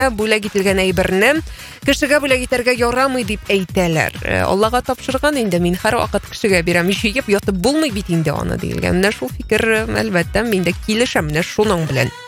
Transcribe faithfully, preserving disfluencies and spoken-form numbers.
бүләк ителгән әйберне кешегә бүләк итәргә ярамый дип әйтәләр. Аллага тапшырган инде, мин һәрвакыт кешегә бирәм, җыеп ятып булмый бит инде аны диелгән. Менә шул фикер, әлбәттә, мин дә килешәм менә шуның белән.